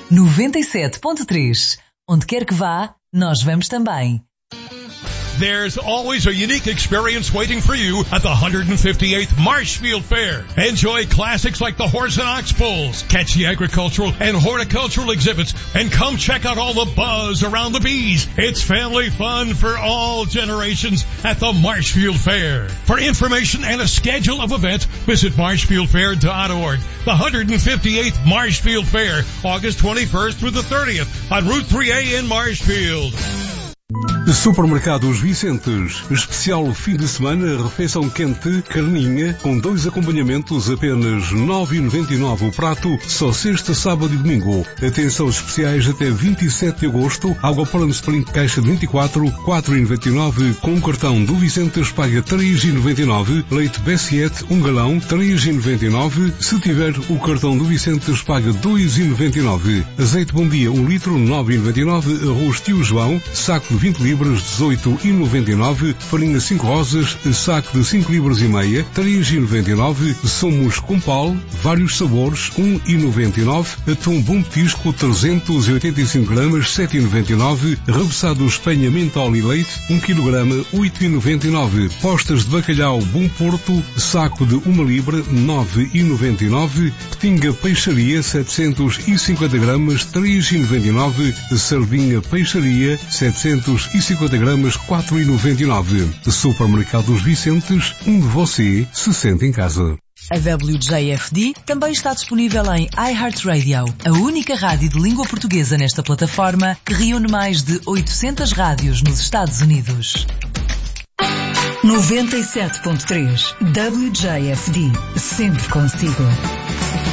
97.3. Onde quer que vá, nós vamos também. There's always a unique experience waiting for you at the 158th Marshfield Fair. Enjoy classics like the horse and ox pulls, catch the agricultural and horticultural exhibits, and come check out all the buzz around the bees. It's family fun for all generations at the Marshfield Fair. For information and a schedule of events, visit marshfieldfair.org. The 158th Marshfield Fair, August 21st through the 30th on Route 3A in Marshfield. Supermercados Vicentes. Especial fim de semana, refeição quente, carninha, com 2 acompanhamentos apenas 9,99 o prato, só sexta, sábado e domingo. Atenção especiais até 27 de agosto. Água Poland Spring caixa de 24, 4,99. Com o cartão do Vicentes paga 3,99. Leite Bessiette, 1 galão, 3,99. Se tiver o cartão do Vicentes paga 2,99. Azeite Bom Dia, 1 litro, 9,99. Arroz Tio João, saco de 20 libras, 18,99. Farinha 5 rosas, saco de 5 libras e meia, 3,99. Somos Compal, vários sabores, 1,99. Atum Bom Petisco, 385 gramas, 7,99. Rebuçado Espanha Mentol e Leite, 1 kg, 8,99. Postas de bacalhau Bom Porto, saco de 1 libra, 9,99. Petinga Peixaria, 750 gramas, 3,99. Sardinha Peixaria, 750 gramas, 4,99. Supermercados Vicentes, onde você se sente em casa. A WJFD também está disponível em iHeartRadio, a única rádio de língua portuguesa nesta plataforma que reúne mais de 800 rádios nos Estados Unidos. 97.3 WJFD, sempre consigo.